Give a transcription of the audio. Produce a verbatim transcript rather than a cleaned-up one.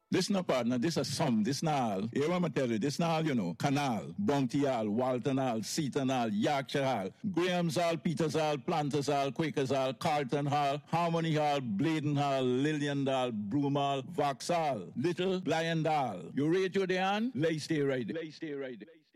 This no partner, this a sum, this na all. Here what I tell you, this na all, you know. Canal, Bounty Hall, Walton Hall, Seaton Hall, Yorkshire Hall, Graham's Hall, Peters Hall, Planters Hall, Quakers Hall, Carlton Hall, Harmony Hall, Bladen Hall, Lillian Hall, Broom Hall, Vauxhall, Little Blind Hall. You rate your day on? Lay stay right. Lay stay right.